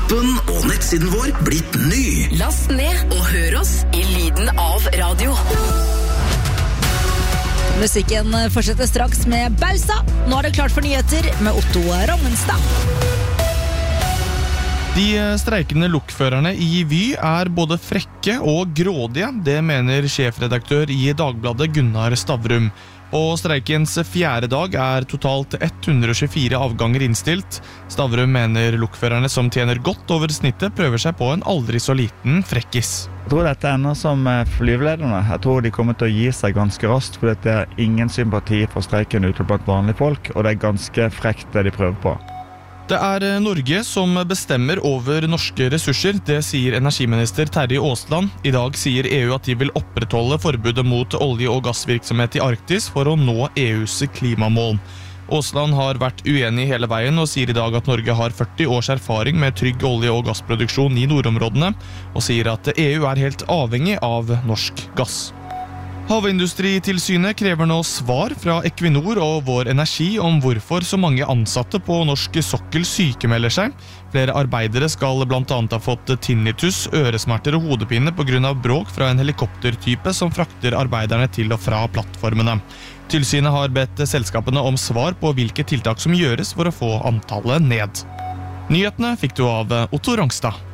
appen og nettsiden vår blitt ny. Last ned og hør oss i lyden av radio. Musikken fortsetter straks med Bausa. Nå er det klart for nyheter med Otto Rammenstad. De streikende lokførerne i Vy er både frekke og grådige, det mener sjefredaktør i Dagbladet Gunnar Stavrum. På streikens 4. dag er totalt 124 avganger innstilt. Stavrum mener lokførerne som tjener godt over snittet prøver seg på en aldri så liten frekkis. Jeg tror dette ender som flyvelederne. Jeg tror de kommer til å gi seg ganske raskt, for det er ingen sympati for streiken ute blant vanlige folk, og det er ganske frekt det de prøver på. Det er Norge som bestemmer over norske ressurser, det sier energiminister Terje Aasland. I dag sier EU at de vil opprettholde forbudet mot olje- og gassvirksomhet i Arktis for å nå EUs klimamål. Aasland har vært uenig hele veien og sier i dag at Norge har 40 års erfaring med trygg olje- og gassproduksjon i nordområdene, og sier at EU er helt avhengig av norsk gass. Havindustritilsynet krever nå svar fra Equinor og Vår Energi om hvorfor så mange ansatte på norsk sokkel sykemelder seg. Flere arbeidere skal blant annet ha fått tinnitus, øresmerter og hodepine på grunn av bråk fra en helikoptertype som frakter arbeiderne til og fra plattformene. Tilsynet har bedt selskapene om svar på hvilke tiltak som gjøres for å få antallet ned. Nyhetene fikk du av Otto Rangstad.